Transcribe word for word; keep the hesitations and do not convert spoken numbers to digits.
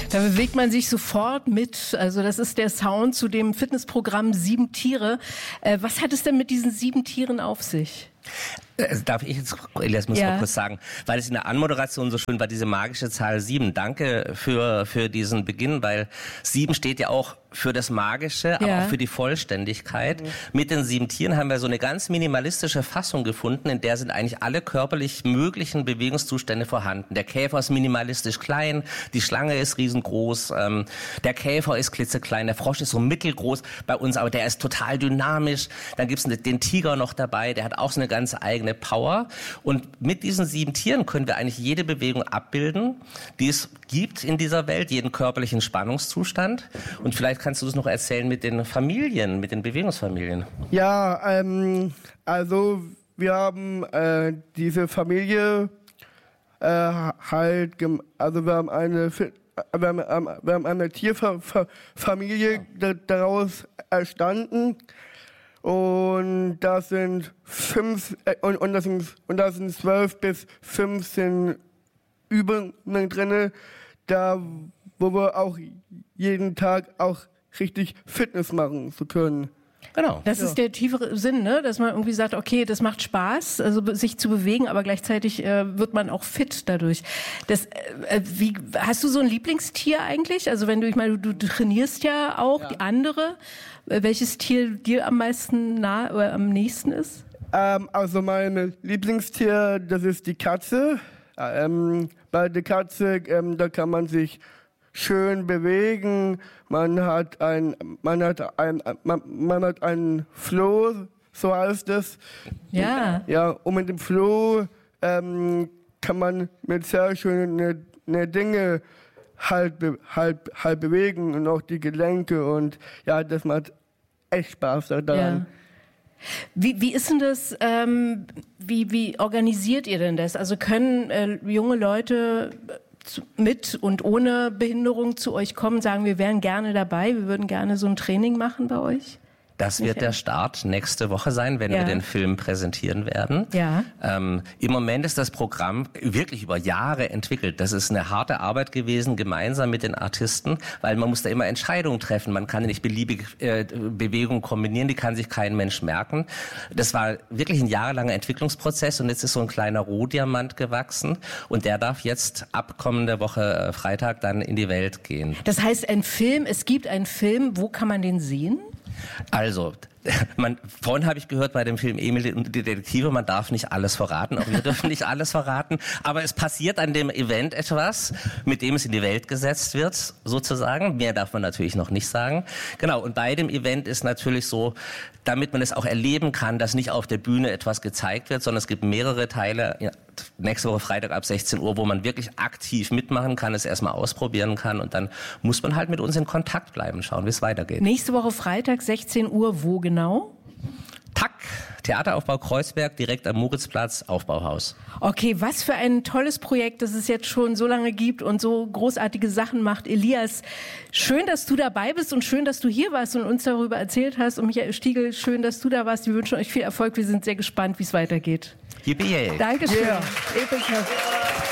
Da bewegt man sich sofort mit. Also das ist der Sound zu dem Fitnessprogramm Sieben Tiere. Äh, was hat es denn mit diesen sieben Tieren auf sich? Also darf ich jetzt, Elias, muss ja. mal kurz sagen, weil es in der Anmoderation so schön war, diese magische Zahl sieben. Danke für, für diesen Beginn, weil sieben steht ja auch für das Magische, aber ja. auch für die Vollständigkeit. Mhm. Mit den sieben Tieren haben wir so eine ganz minimalistische Fassung gefunden, in der sind eigentlich alle körperlich möglichen Bewegungszustände vorhanden. Der Käfer ist minimalistisch klein, die Schlange ist riesengroß, ähm, der Käfer ist klitzeklein, der Frosch ist so mittelgroß bei uns, aber der ist total dynamisch. Dann gibt's den Tiger noch dabei, der hat auch so eine ganz eigene Power. Und mit diesen sieben Tieren können wir eigentlich jede Bewegung abbilden, die es gibt in dieser Welt, jeden körperlichen Spannungszustand. Und vielleicht kannst du das noch erzählen mit den Familien, mit den Bewegungsfamilien. Ja, ähm, also wir haben äh, diese Familie äh, halt, also wir haben eine, wir haben, wir haben eine Tierfamilie daraus erstanden. Und das sind fünf äh, und, und das sind und das sind zwölf bis fünfzehn Übungen drinne, da wo wir auch jeden Tag auch richtig Fitness machen zu können. Genau. Das ja. ist der tiefere Sinn, ne? Dass man irgendwie sagt, okay, das macht Spaß, also sich zu bewegen, aber gleichzeitig äh, wird man auch fit dadurch. Das, äh, wie, hast du so ein Lieblingstier eigentlich? Also wenn du, ich meine, du, du trainierst ja auch ja. die andere. Äh, welches Tier dir am meisten nah oder am nächsten ist? Ähm, also mein Lieblingstier, das ist die Katze. Ähm, bei der Katze, ähm, da kann man sich schön bewegen, man hat ein, man hat ein, man, man hat einen Flow, so heißt es. Ja. Ja, und mit dem Flow ähm, kann man mit sehr schönen ne, Dinge halt, halt, halt bewegen und auch die Gelenke und ja, das macht echt Spaß daran. Ja. Wie, wie ist denn das, ähm, wie, wie organisiert ihr denn das? Also können äh, junge Leute mit und ohne Behinderung zu euch kommen, sagen, wir wären gerne dabei, wir würden gerne so ein Training machen bei euch? Das wird der Start nächste Woche sein, wenn ja. wir den Film präsentieren werden. Ja. Ähm, im Moment ist das Programm wirklich über Jahre entwickelt. Das ist eine harte Arbeit gewesen, gemeinsam mit den Artisten, weil man muss da immer Entscheidungen treffen. Man kann nicht beliebige äh, Bewegungen kombinieren, die kann sich kein Mensch merken. Das war wirklich ein jahrelanger Entwicklungsprozess und jetzt ist so ein kleiner Rohdiamant gewachsen und der darf jetzt ab kommende Woche äh, Freitag dann in die Welt gehen. Das heißt, ein Film, es gibt einen Film, wo kann man den sehen? Also, man, vorhin habe ich gehört bei dem Film Emil und die Detektive, man darf nicht alles verraten, auch wir dürfen nicht alles verraten, aber es passiert an dem Event etwas, mit dem es in die Welt gesetzt wird, sozusagen. Mehr darf man natürlich noch nicht sagen. Genau, und bei dem Event ist natürlich so, damit man es auch erleben kann, dass nicht auf der Bühne etwas gezeigt wird, sondern es gibt mehrere Teile, ja, nächste Woche Freitag ab sechzehn Uhr, wo man wirklich aktiv mitmachen kann, es erstmal ausprobieren kann und dann muss man halt mit uns in Kontakt bleiben, schauen, wie es weitergeht. Nächste Woche Freitag, sechzehn Uhr, wo genau? Tack, Theateraufbau Kreuzberg, direkt am Moritzplatz, Aufbauhaus. Okay, was für ein tolles Projekt, das es jetzt schon so lange gibt und so großartige Sachen macht. Elias, schön, dass du dabei bist und schön, dass du hier warst und uns darüber erzählt hast. Und Michael Stiegel, schön, dass du da warst. Wir wünschen euch viel Erfolg. Wir sind sehr gespannt, wie es weitergeht. Yippie. Dankeschön. Yeah. Epica.